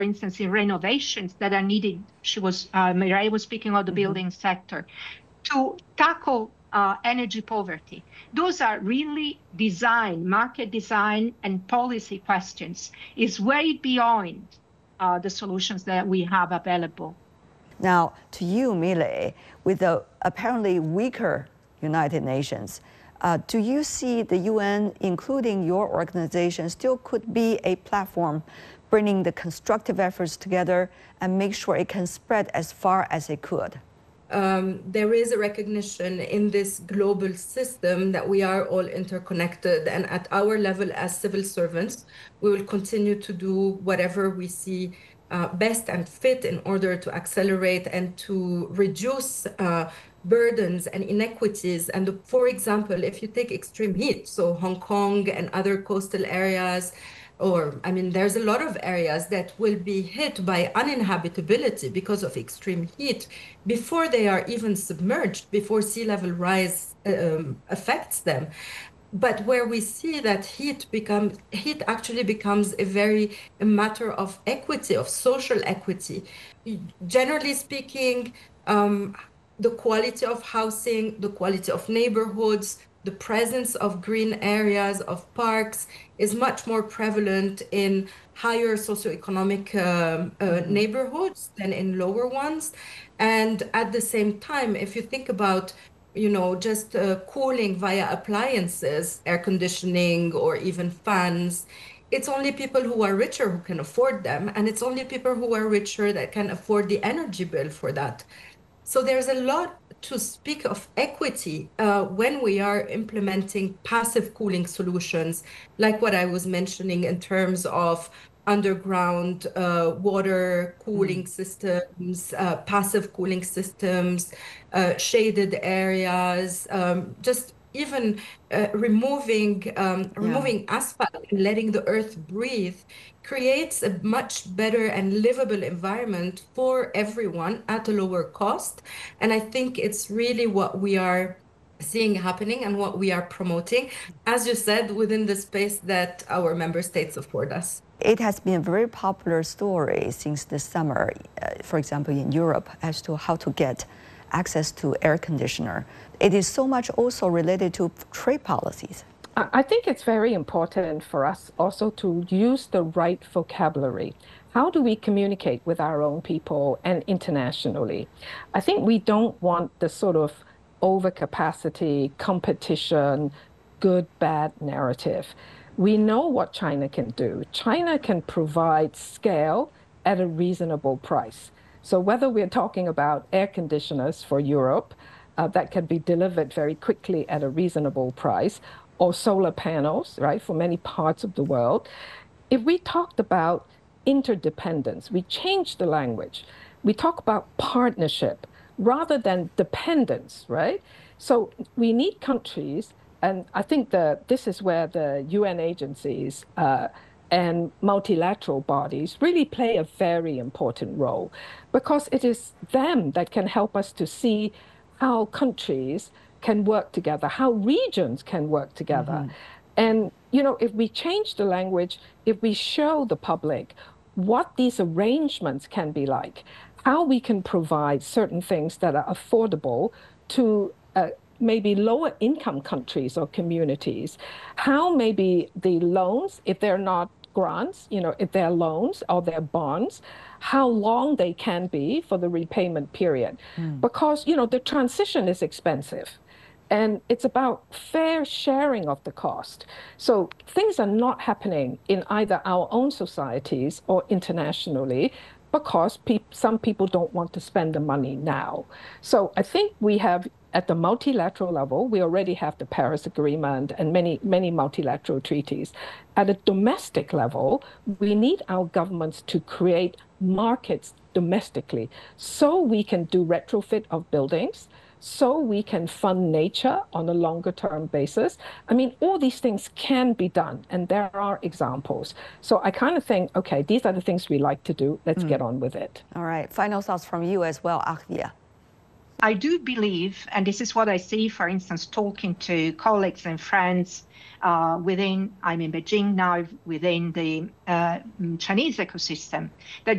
instance, in renovations that are needed. Mireille was speaking of the building sector to tackle energy poverty. Those are really market design and policy questions. It's way beyond the solutions that we have available. Now, to you, Mile, with the apparently weaker United Nations, do you see the UN, including your organization, still could be a platform bringing the constructive efforts together and make sure it can spread as far as it could? There is a recognition in this global system that we are all interconnected, and at our level as civil servants, we will continue to do whatever we see best and fit in order to accelerate and to reduce burdens and inequities. And for example, if you take extreme heat, so Hong Kong and other coastal areas, there's a lot of areas that will be hit by uninhabitability because of extreme heat before they are even submerged, before sea level rise affects them. But where we see that heat actually becomes a matter of equity, of social equity. Generally speaking, the quality of housing, the quality of neighborhoods, the presence of green areas, of parks, is much more prevalent in higher socioeconomic neighborhoods than in lower ones. And at the same time, if you think about just cooling via appliances, air conditioning, or even fans, it's only people who are richer who can afford them. And it's only people who are richer that can afford the energy bill for that. So there's a lot to speak of equity when we are implementing passive cooling solutions, like what I was mentioning in terms of underground water cooling systems, passive cooling systems, shaded areas, just even removing asphalt and letting the earth breathe creates a much better and livable environment for everyone at a lower cost. And I think it's really what we are seeing happening and what we are promoting, as you said, within the space that our member states afford us. It has been a very popular story since the summer, for example, in Europe, as to how to get access to air conditioner. It is so much also related to trade policies. I think it's very important for us also to use the right vocabulary. How do we communicate with our own people and internationally? I think we don't want the sort of overcapacity, competition, good, bad narrative. We know what China can do. China can provide scale at a reasonable price. So whether we're talking about air conditioners for Europe that can be delivered very quickly at a reasonable price, or solar panels, right, for many parts of the world. If we talked about interdependence, we change the language. We talk about partnership rather than dependence, right? So we need countries, and I think this is where the UN agencies and multilateral bodies really play a very important role, because it is them that can help us to see how countries can work together, how regions can work together. And, if we change the language, if we show the public what these arrangements can be like, how we can provide certain things that are affordable to maybe lower income countries or communities, how maybe the loans, if they're not grants, if they're loans or they're bonds, how long they can be for the repayment period. Because, the transition is expensive. And it's about fair sharing of the cost. So things are not happening in either our own societies or internationally because some people don't want to spend the money now. So I think we have, at the multilateral level, we already have the Paris Agreement and many, many multilateral treaties. At a domestic level, we need our governments to create markets domestically so we can do retrofit of buildings, so we can fund nature on a longer term basis. All these things can be done, and there are examples. So I kind of think, okay, these are the things we like to do. Let's get on with it. All right, final thoughts from you as well, Ahvia. I do believe, and this is what I see, for instance, talking to colleagues and friends I'm in Beijing now, within the Chinese ecosystem, that